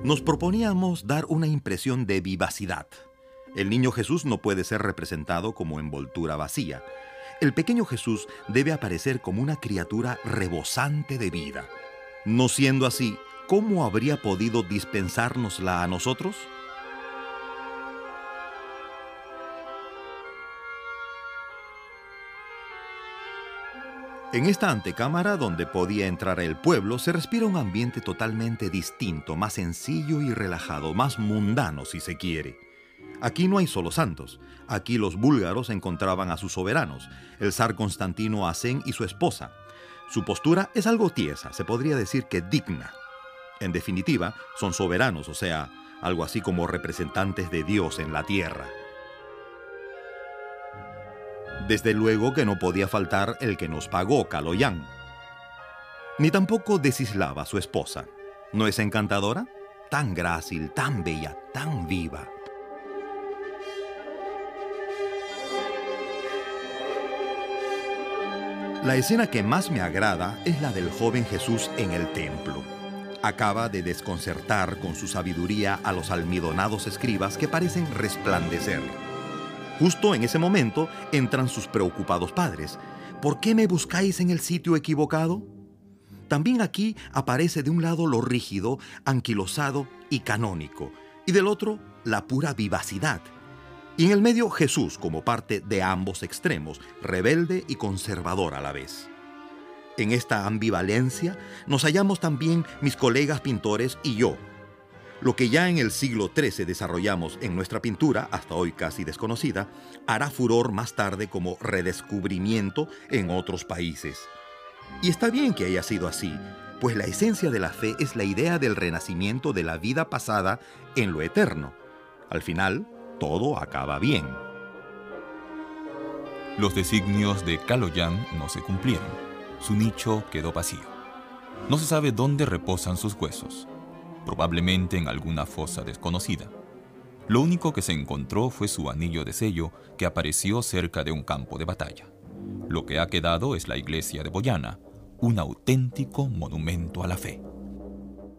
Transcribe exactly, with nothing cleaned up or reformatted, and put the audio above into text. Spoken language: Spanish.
Nos proponíamos dar una impresión de vivacidad. El niño Jesús no puede ser representado como envoltura vacía. El pequeño Jesús debe aparecer como una criatura rebosante de vida. No siendo así, ¿cómo habría podido dispensárnosla a nosotros? En esta antecámara, donde podía entrar el pueblo, se respira un ambiente totalmente distinto, más sencillo y relajado, más mundano, si se quiere. Aquí no hay solo santos. Aquí los búlgaros encontraban a sus soberanos, el zar Constantino Asen y su esposa. Su postura es algo tiesa, se podría decir que digna. En definitiva, son soberanos, o sea, algo así como representantes de Dios en la tierra. Desde luego que no podía faltar el que nos pagó, Kaloyan. Ni tampoco Desislava, su esposa. ¿No es encantadora? Tan grácil, tan bella, tan viva. La escena que más me agrada es la del joven Jesús en el templo. Acaba de desconcertar con su sabiduría a los almidonados escribas que parecen resplandecer. Justo en ese momento entran sus preocupados padres. ¿Por qué me buscáis en el sitio equivocado? También aquí aparece de un lado lo rígido, anquilosado y canónico, y del otro la pura vivacidad. Y en el medio Jesús como parte de ambos extremos, rebelde y conservador a la vez. En esta ambivalencia nos hallamos también mis colegas pintores y yo. Lo que ya en el siglo trece desarrollamos en nuestra pintura, hasta hoy casi desconocida, hará furor más tarde como redescubrimiento en otros países. Y está bien que haya sido así, pues la esencia de la fe es la idea del renacimiento de la vida pasada en lo eterno. Al final, todo acaba bien. Los designios de Kaloyan no se cumplieron. Su nicho quedó vacío. No se sabe dónde reposan sus huesos. Probablemente en alguna fosa desconocida. Lo único que se encontró fue su anillo de sello que apareció cerca de un campo de batalla. Lo que ha quedado es la iglesia de Bojana, un auténtico monumento a la fe.